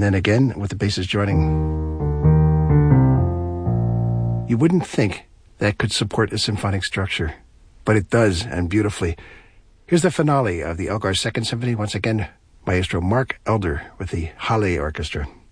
then again with the basses joining. You wouldn't think that could support a symphonic structure, but it does, and beautifully. Here's the finale of the Elgar Second Symphony, once again, Maestro Mark Elder with the Halle Orchestra.